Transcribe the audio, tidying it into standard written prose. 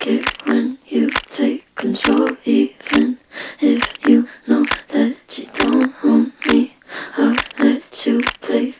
like it when you take control, even if you know that you don't own me. I'll let you play